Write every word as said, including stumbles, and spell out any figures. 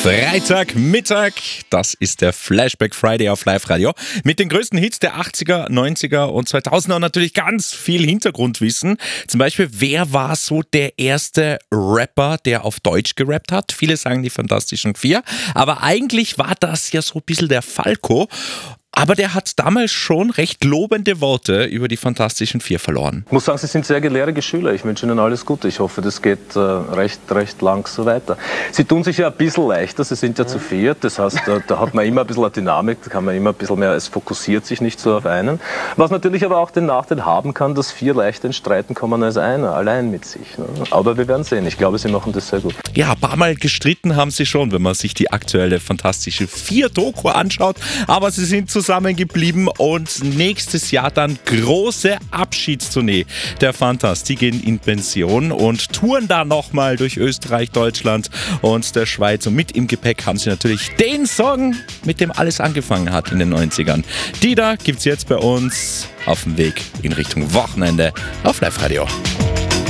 Freitagmittag, das ist der Flashback Friday auf Live-Radio mit den größten Hits der achtziger, neunziger und zweitausender und natürlich ganz viel Hintergrundwissen. Zum Beispiel, wer war so der erste Rapper, der auf Deutsch gerappt hat? Viele sagen die Fantastischen Vier, aber eigentlich war das ja so ein bisschen der Falco. Aber der hat damals schon recht lobende Worte über die Fantastischen Vier verloren. Ich muss sagen, Sie sind sehr gelehrige Schüler. Ich wünsche Ihnen alles Gute. Ich hoffe, das geht äh, recht, recht lang so weiter. Sie tun sich ja ein bisschen leichter. Sie sind ja zu viert. Das heißt, da, da hat man immer ein bisschen eine Dynamik. Da kann man immer ein bisschen mehr, es fokussiert sich nicht so auf einen. Was natürlich aber auch den Nachteil haben kann, dass vier leichter ins Streiten kommen als einer, allein mit sich. Ne? Aber wir werden sehen. Ich glaube, Sie machen das sehr gut. Ja, ein paar Mal gestritten haben sie schon, wenn man sich die aktuelle Fantastische Vier-Doku anschaut. Aber sie sind zusammengeblieben und nächstes Jahr dann große Abschiedstournee der Fantas. Die gehen in Pension und touren da nochmal durch Österreich, Deutschland und der Schweiz. Und mit im Gepäck haben sie natürlich den Song, mit dem alles angefangen hat in den neunzigern. Die da gibt's jetzt bei uns auf dem Weg in Richtung Wochenende auf Live-Radio.